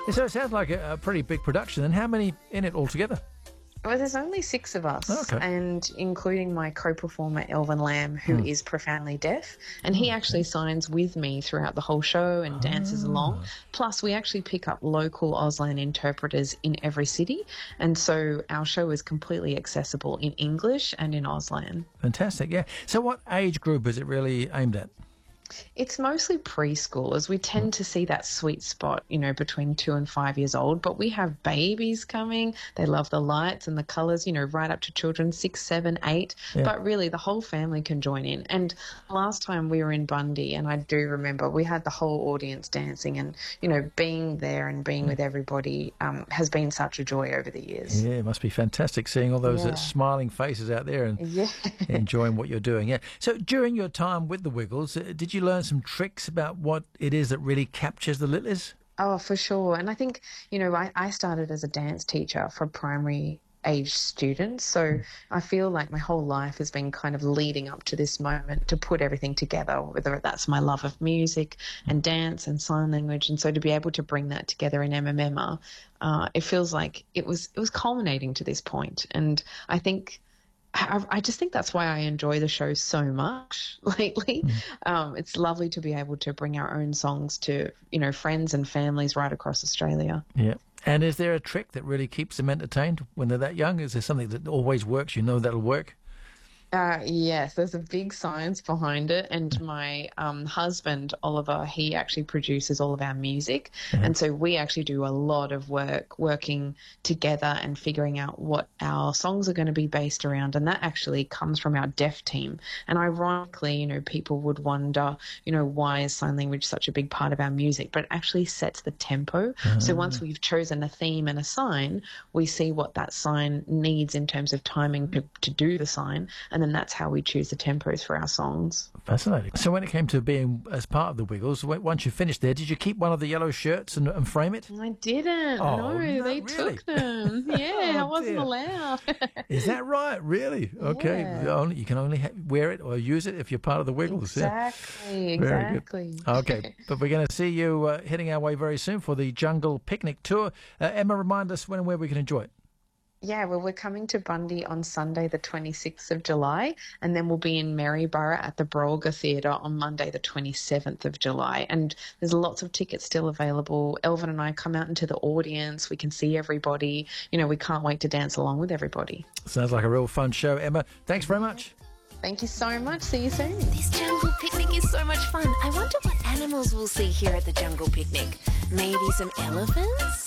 So it sounds like a pretty big production. And how many in it altogether? Well, there's only 6 of us, Okay. and including my co-performer, Elvin Lamb, who is profoundly deaf, and he actually signs with me throughout the whole show and dances along. Plus, we actually pick up local Auslan interpreters in every city, and so our show is completely accessible in English and in Auslan. Fantastic, yeah. So what age group is it really aimed at? It's mostly preschoolers. We tend to see that sweet spot, between 2 and 5 years old, but we have babies coming. They love the lights and the colours, right up to children 6, 7, 8. Yeah. But really, the whole family can join in. And last time we were in Bundy, and I do remember we had the whole audience dancing, and, being there and being with everybody has been such a joy over the years. Yeah, it must be fantastic seeing all those smiling faces out there and enjoying what you're doing. Yeah. So during your time with the Wiggles, did you learn some tricks about what it is that really captures the Littlies? Oh, for sure. And I think, I started as a dance teacher for primary age students. So I feel like my whole life has been kind of leading up to this moment to put everything together, whether that's my love of music and dance and sign language. And so to be able to bring that together in MMMA, it feels like it was culminating to this point. And I just think that's why I enjoy the show so much lately. It's lovely to be able to bring our own songs to, friends and families right across Australia. Yeah. And is there a trick that really keeps them entertained when they're that young? Is there something that always works? That'll work? Yes, there's a big science behind it. And my husband, Oliver, he actually produces all of our music. And so we actually do a lot of work working together and figuring out what our songs are going to be based around. And that actually comes from our deaf team. And ironically, people would wonder, why is sign language such a big part of our music? But it actually sets the tempo. So once we've chosen a theme and a sign, we see what that sign needs in terms of timing to do the sign. And then that's how we choose the tempos for our songs. Fascinating. So when it came to being as part of the Wiggles, once you finished there, did you keep one of the yellow shirts and frame it? I didn't. No, they really? took them. Yeah, I wasn't allowed. Is that right? Really? Okay. Yeah. You can only wear it or use it if you're part of the Wiggles. Exactly. Very good. Okay. But we're going to see you heading our way very soon for the Jungle Picnic Tour. Emma, remind us when and where we can enjoy it. Yeah, well, we're coming to Bundy on Sunday, the 26th of July, and then we'll be in Maryborough at the Brolga Theatre on Monday, the 27th of July. And there's lots of tickets still available. Elvin and I come out into the audience. We can see everybody. We can't wait to dance along with everybody. Sounds like a real fun show. Emma, thanks very much. Thank you so much. See you soon. This jungle picnic is so much fun. I wonder what animals we'll see here at the jungle picnic. Maybe some elephants?